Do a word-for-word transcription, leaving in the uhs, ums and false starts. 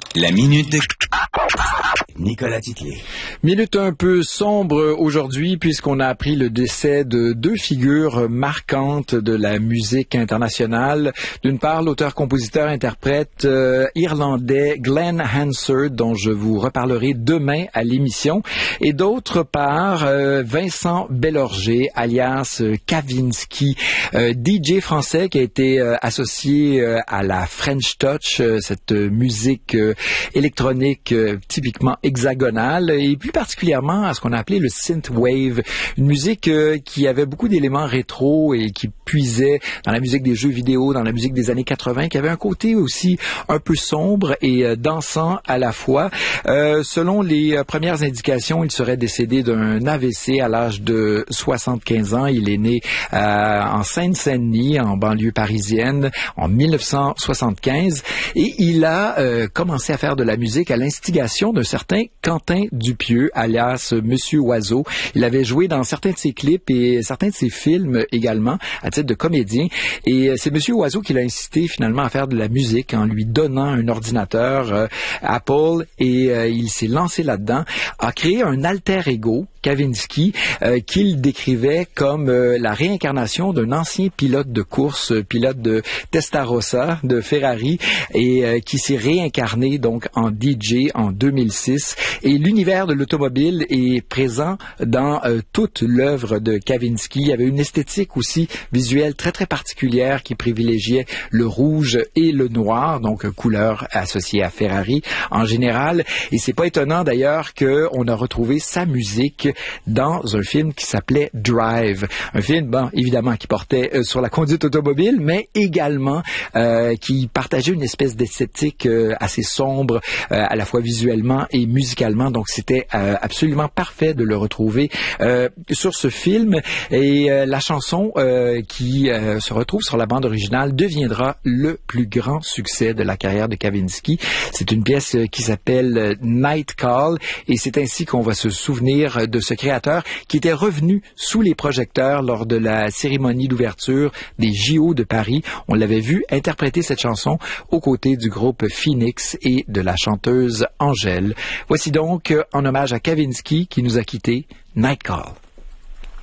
La minute de Nicolas Titley. Minute un peu sombre aujourd'hui puisqu'on a appris le décès de deux figures marquantes de la musique internationale. D'une part, l'auteur-compositeur-interprète euh, irlandais Glenn Hansard, dont je vous reparlerai demain à l'émission. Et d'autre part, euh, Vincent Bellorgé, alias euh, Kavinsky, euh, D J français qui a été euh, associé euh, à la French Touch, euh, cette euh, musique euh, électronique euh, typiquement hexagonale, et plus particulièrement à ce qu'on a appelé le synthwave, une musique euh, qui avait beaucoup d'éléments rétro et qui puisait dans la musique des jeux vidéo, dans la musique des années quatre-vingts, qui avait un côté aussi un peu sombre et euh, dansant à la fois. Euh, selon les euh, premières indications, il serait décédé d'un A V C à l'âge de soixante-quinze ans. Il est né euh, en Seine-Saint-Denis, en banlieue parisienne, en mille neuf cent soixante-quinze, et il a euh, commencé à faire de la musique à l'instigation d'un certain Quentin Dupieux, alias Monsieur Oiseau. Il avait joué dans certains de ses clips et certains de ses films également, à titre de comédien. Et c'est Monsieur Oiseau qui l'a incité finalement à faire de la musique en lui donnant un ordinateur euh, Apple, et euh, il s'est lancé là-dedans, a créé un alter ego, Kavinsky, euh, qu'il décrivait comme euh, la réincarnation d'un ancien pilote de course, pilote de Testarossa, de Ferrari, et euh, qui s'est réincarné donc en D J en deux mille six. Et l'univers de l'automobile est présent dans euh, toute l'œuvre de Kavinsky. Il y avait une esthétique aussi visuelle très très particulière qui privilégiait le rouge et le noir, donc euh, couleurs associées à Ferrari en général. Et c'est pas étonnant d'ailleurs qu'on a retrouvé sa musique dans un film qui s'appelait Drive. Un film, bon, évidemment, qui portait euh, sur la conduite automobile, mais également euh, qui partageait une espèce d'esthétique euh, assez sombre, euh, à la fois visuellement et musicalement. Donc, c'était euh, absolument parfait de le retrouver euh, sur ce film. Et euh, la chanson euh, qui euh, se retrouve sur la bande originale deviendra le plus grand succès de la carrière de Kavinsky. C'est une pièce euh, qui s'appelle Night Call, et c'est ainsi qu'on va se souvenir de ce créateur qui était revenu sous les projecteurs lors de la cérémonie d'ouverture des J O de Paris. On l'avait vu interpréter cette chanson aux côtés du groupe Phoenix et de la chanteuse Angèle. Voici donc, en hommage à Kavinsky qui nous a quittés, Night Call.